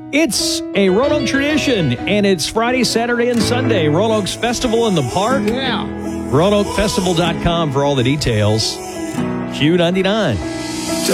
It's a Roanoke tradition, and it's Friday, Saturday, and Sunday. Roanoke's Festival in the Park. Yeah. RoanokeFestival.com for all the details. Q99.